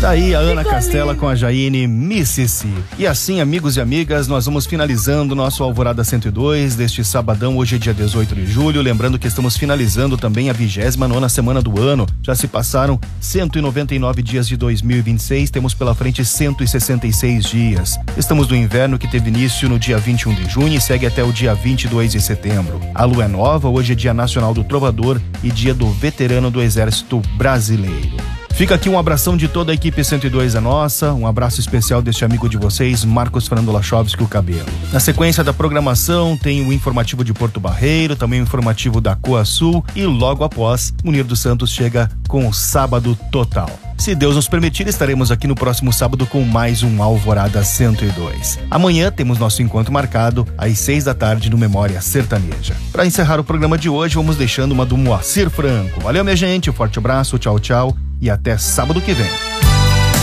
Tá aí a Ana Castela com a Jaine Mississi. E assim, amigos e amigas, nós vamos finalizando o nosso Alvorada 102 deste sabadão. Hoje é dia 18 de julho. Lembrando que estamos finalizando também a 29ª semana do ano. Já se passaram 199 dias de 2026. Temos pela frente 166 dias. Estamos no inverno, que teve início no dia 21 de junho e segue até o dia 22 de setembro. A lua é nova. Hoje é dia nacional do trovador e dia do veterano do Exército Brasileiro. Fica aqui um abração de toda a equipe 102 é nossa, um abraço especial deste amigo de vocês, Marcos Fernando Lachovski, o Cabelo. Na sequência da programação tem o informativo de Porto Barreiro, também o informativo da Coa Sul e logo após, Munir dos Santos chega com o Sábado Total. Se Deus nos permitir, estaremos aqui no próximo sábado com mais um Alvorada 102. Amanhã temos nosso encontro marcado às 6 da tarde no Memória Sertaneja. Para encerrar o programa de hoje, vamos deixando uma do Moacir Franco. Valeu, minha gente, um forte abraço, tchau, tchau e até sábado que vem.